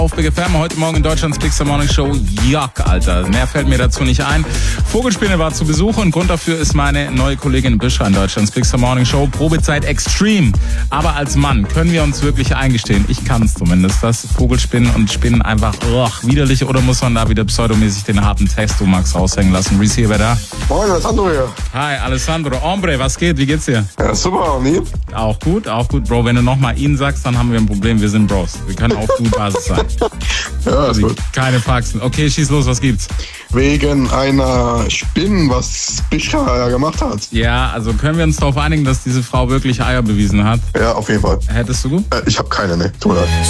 Auf Big FM, heute Morgen in Deutschlands Big Morning Show. Jack, Alter. Mehr fällt mir dazu nicht ein. Vogelspinne war zu Besuch und Grund dafür ist meine neue Kollegin Büscher in Deutschlands Big Morning Show. Probezeit extrem. Aber als Mann können wir uns wirklich eingestehen, ich kann es zumindest, dass Vogelspinnen und Spinnen einfach widerlich, oder muss man da wieder pseudomäßig den harten Text, du Max, raushängen lassen? Reese hier, wer da? Moin, Alessandro hier. Hi, Alessandro. Hombre, was geht? Wie geht's dir? Ja, super, und nie? Auch gut, Bro. Wenn du nochmal ihn sagst, dann haben wir ein Problem. Wir sind Bros. Wir können auf gut Basis sein. Ja, ist gut. Keine Faxen. Okay, schieß los, was gibt's? Wegen einer Spinne, was Büscher ja gemacht hat. Ja, also können wir uns darauf einigen, dass diese Frau wirklich Eier bewiesen hat? Ja, auf jeden Fall. Hättest du? Ich habe keine, ne. Tut mir leid.